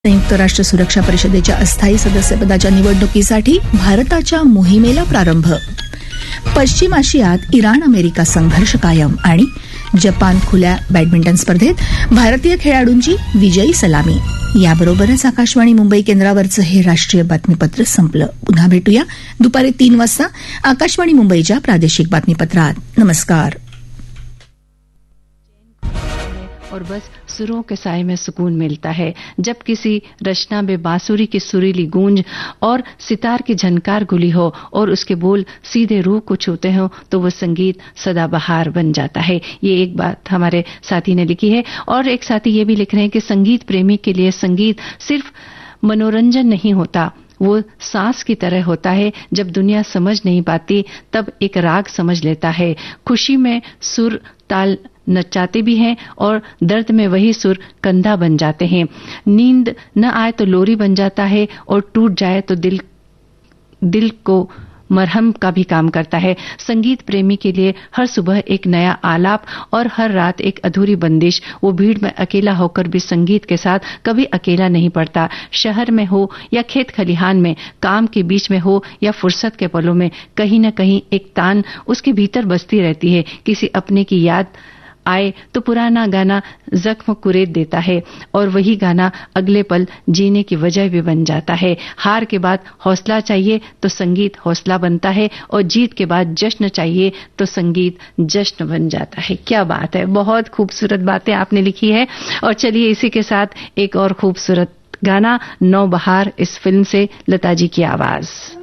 संयुक्त राष्ट्र सुरक्षा परिषदेच्या अस्थायी सदस्यपदाच्या निवडणुकीसाठी भारताच्या मोहिमेला प्रारंभ. पश्चिम आशियात इराण अमेरिका संघर्ष कायम आणि जपान खुल्या बॅडमिंटन स्पर्धेत भारतीय खेळाडूंची विजयी सलामी. याबरोबरच आकाशवाणी मुंबई केंद्रावरचं हे राष्ट्रीय बातमीपत्र संपलं. पुन्हा भेटूया दुपारी 3 वाजता आकाशवाणी मुंबईच्या प्रादेशिक बातमीपत्रात. नमस्कार. और बस सुरों के साए में सुकून मिलता है. जब किसी रचना में बांसुरी की सुरीली गूंज और सितार की झनकार घुली हो और उसके बोल सीधे रूह को छूते हो तो वो संगीत सदाबहार बन जाता है. ये एक बात हमारे साथी ने लिखी है. और एक साथी ये भी लिख रहे हैं कि संगीत प्रेमी के लिए संगीत सिर्फ मनोरंजन नहीं होता, वो सांस की तरह होता है. जब दुनिया समझ नहीं पाती तब एक राग समझ लेता है. खुशी में सुर ताल नचाते भी हैं और दर्द में वही सुर कंधा बन जाते हैं. नींद न आए तो लोरी बन जाता है और टूट जाए तो दिल को मरहम का भी काम करता है. संगीत प्रेमी के लिए हर सुबह एक नया आलाप और हर रात एक अधूरी बंदिश. वो भीड़ में अकेला होकर भी संगीत के साथ कभी अकेला नहीं पड़ता. शहर में हो या खेत खलिहान में, काम के बीच में हो या फुर्सत के पलों में, कहीं न कहीं एक तान उसके भीतर बसती रहती है. किसी अपने की याद आए तो पुराना गाना जख्म कुरेद देता है और वही गाना अगले पल जीने की वजह भी बन जाता है. हार के बाद हौसला चाहिए तो संगीत हौसला बनता है और जीत के बाद जश्न चाहिए तो संगीत जश्न बन जाता है. क्या बात है, बहुत खूबसूरत बातें आपने लिखी है. और चलिए इसी के साथ एक और खूबसूरत गाना नौबहार इस फिल्म से लता जी की आवाज.